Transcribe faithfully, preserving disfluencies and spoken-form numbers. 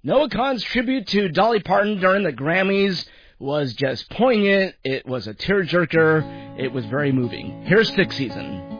Noah Kahan's tribute to Dolly Parton during the Grammys was just poignant. It was a tearjerker. It was very moving. Here's Stick Season.